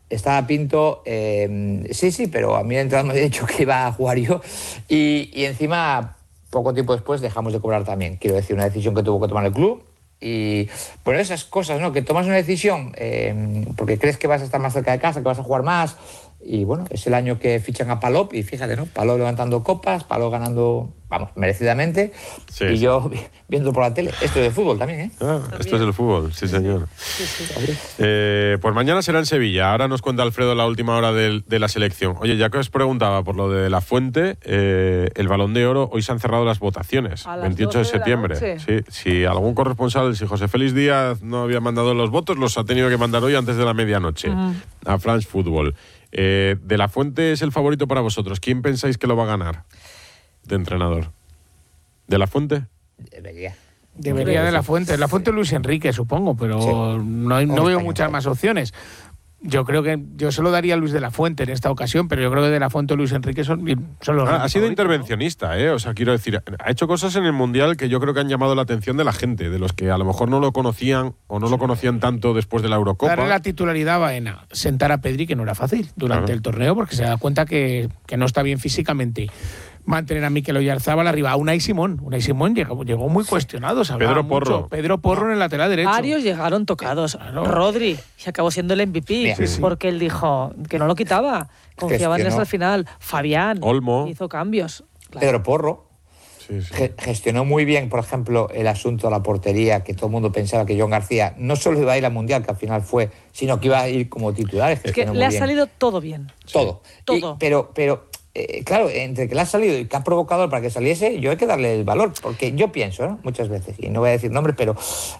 Estaba Pinto, sí, pero a mí el entrenador me había dicho que iba a jugar yo y encima, poco tiempo después, dejamos de cobrar también. Quiero decir, una decisión que tuvo que tomar el club y, bueno, esas cosas, ¿no? Que tomas una decisión porque crees que vas a estar más cerca de casa, que vas a jugar más y, bueno, es el año que fichan a Palop y fíjate, ¿no? Palop levantando copas, Palop ganando, vamos, merecidamente y yo viendo por la tele. Esto es de fútbol también, ¿eh? Esto es el fútbol, sí, señor. Pues mañana será en Sevilla. Ahora nos cuenta Alfredo la última hora de la selección. Oye, ya que os preguntaba por lo de La Fuente, el Balón de Oro, hoy se han cerrado las votaciones, 28 de septiembre. Sí, si algún corresponsal, si José Félix Díaz no había mandado los votos, los ha tenido que mandar hoy antes de la medianoche a France Football. De La Fuente es el favorito para vosotros. ¿Quién pensáis que lo va a ganar de entrenador? ¿De La Fuente? Debería de La Fuente. La Fuente Luis Enrique, supongo, pero no veo muchas más opciones. Yo creo que yo se lo daría a Luis de la Fuente en esta ocasión, pero yo creo que de la Fuente o Luis Enrique son los ha sido intervencionista, ¿no? O sea, quiero decir, ha hecho cosas en el Mundial que yo creo que han llamado la atención de la gente, de los que a lo mejor no lo conocían o no lo conocían tanto después de la Eurocopa. Darle la titularidad a Baena, sentar a Pedri, que no era fácil durante el torneo, porque se da cuenta que no está bien físicamente. Mantener a Mikel Oyarzabal arriba, a Unai Simón. Unai Simón llegó muy cuestionado. Pedro Porro. Pedro Porro en el lateral derecho. Varios llegaron tocados. Rodri, se acabó siendo el MVP, porque él dijo que no lo quitaba. Confiaba en él hasta el final. Fabián Olmo hizo cambios. Claro. Pedro Porro gestionó muy bien, por ejemplo, el asunto de la portería, que todo el mundo pensaba que John García no solo iba a ir al Mundial, que al final fue, sino que iba a ir como titular. Es que le ha salido todo bien. Todo. Pero claro, entre que le ha salido y que ha provocado para que saliese, yo hay que darle el valor, porque yo pienso, ¿no? Muchas veces, y no voy a decir nombres, pero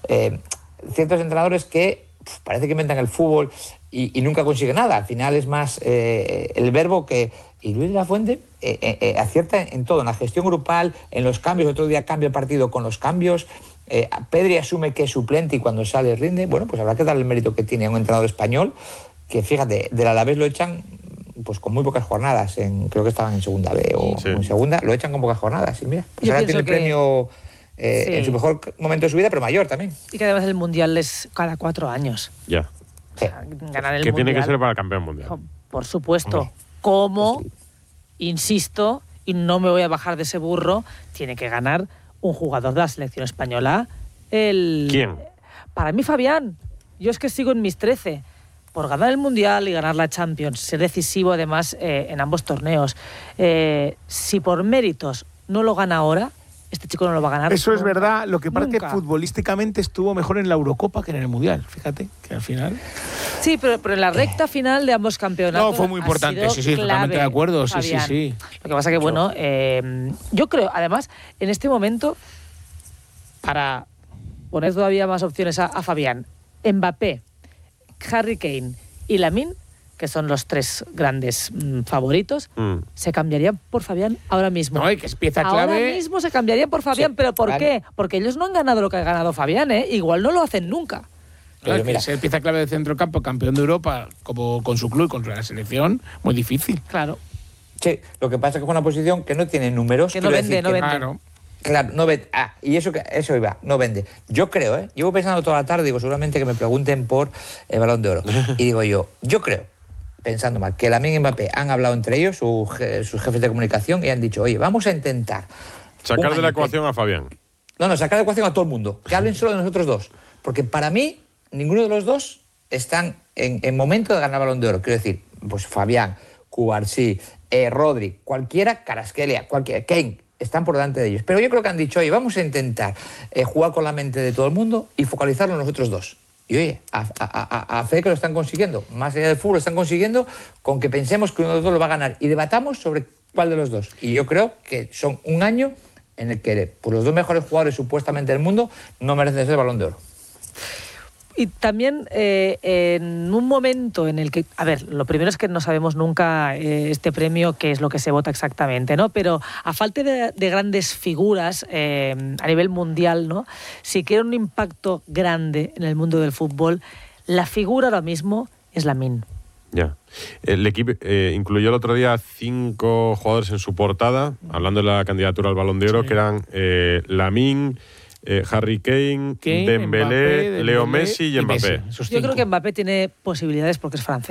ciertos entrenadores que parece que inventan el fútbol y nunca consiguen nada. Al final es más el verbo que... Y Luis de la Fuente acierta en todo, en la gestión grupal, en los cambios. Otro día cambia el partido con los cambios. Pedri asume que es suplente y cuando sale rinde. Bueno, pues habrá que darle el mérito que tiene a un entrenador español que, fíjate, del Alavés lo echan pues con muy pocas jornadas, creo que estaban en segunda B o en segunda, lo echan con pocas jornadas. Y mira, pues ahora tiene el premio en su mejor momento de su vida, pero mayor también. Y que además el Mundial es cada 4 años. Ya. O sea, ganar el que Mundial, tiene que ser para el campeón mundial. Por supuesto. Como, insisto, y no me voy a bajar de ese burro, tiene que ganar un jugador de la selección española. ¿Quién? Para mí, Fabián. Yo es que sigo en mis 13. Por ganar el Mundial y ganar la Champions, ser decisivo además en ambos torneos. Si por méritos no lo gana ahora, este chico no lo va a ganar. Eso es verdad. Lo que pasa es que futbolísticamente estuvo mejor en la Eurocopa que en el Mundial. Fíjate que al final... Sí, pero en la recta final de ambos campeonatos... No, fue muy importante. Sí, totalmente de acuerdo. Fabián. Sí. Lo que pasa que, bueno, yo creo, además, en este momento, para poner todavía más opciones a Fabián, Mbappé, Harry Kane y Lamine, que son los 3 grandes favoritos, se cambiarían por Fabián ahora mismo. No, que es pieza clave. Ahora mismo se cambiarían por Fabián, sí, ¿pero por qué? Porque ellos no han ganado lo que ha ganado Fabián, ¿eh? Igual no lo hacen nunca. Claro, que ser pieza clave de centrocampo, campeón de Europa, como con su club y con la selección, muy difícil. Claro. Sí, lo que pasa es que es una posición que no tiene números. Que no vende, no vende. Claro, no vende. Y eso iba, no vende. Yo creo, llevo pensando toda la tarde, digo, seguramente que me pregunten por el Balón de Oro. Y digo yo creo, pensando mal, que Lamine y Mbappé han hablado entre ellos, sus jefes de comunicación, y han dicho, oye, vamos a intentar... Sacar de la ecuación a Fabián. No, sacar de la ecuación a todo el mundo. Que hablen solo de nosotros dos. Porque para mí, ninguno de los dos están en momento de ganar Balón de Oro. Quiero decir, pues Fabián, Cubarsí, Rodri, cualquiera, Kvaratskhelia, cualquiera, Kane, están por delante de ellos. Pero yo creo que han dicho, oye, vamos a intentar jugar con la mente de todo el mundo y focalizarlo en nosotros dos. Y oye, a fe que lo están consiguiendo. Más allá del fútbol lo están consiguiendo con que pensemos que uno de los dos lo va a ganar y debatamos sobre cuál de los dos. Y yo creo que son un año en el que pues, los 2 mejores jugadores supuestamente del mundo no merecen ser el Balón de Oro. Y también en un momento en el que, a ver, lo primero es que no sabemos nunca este premio qué es lo que se vota exactamente, ¿no? Pero a falta de grandes figuras a nivel mundial, ¿no? Si quiere un impacto grande en el mundo del fútbol, la figura ahora mismo es Lamine. Ya. El equipo incluyó el otro día 5 jugadores en su portada, hablando de la candidatura al Balón de Oro, que eran Lamine, Harry Kane, Dembélé, Leo Messi y Mbappé. Yo creo que Mbappé tiene posibilidades porque es francés.